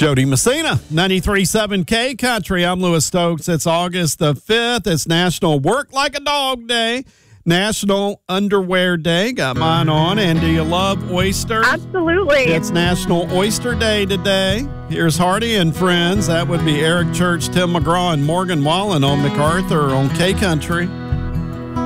Jody Messina, 93.7 K Country. I'm Lewis Stokes. It's August the 5th. It's National Work Like a Dog Day, National Underwear Day. Got mine on. And do you love oysters? Absolutely. It's National Oyster Day today. Here's Hardy and Friends. That would be Eric Church, Tim McGraw, and Morgan Wallen on MacArthur on K Country.